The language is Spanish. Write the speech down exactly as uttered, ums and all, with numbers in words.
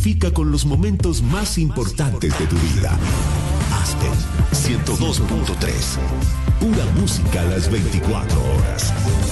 identifica con los momentos más importantes de tu vida. Aspen ciento dos punto tres. Pura música a las veinticuatro horas.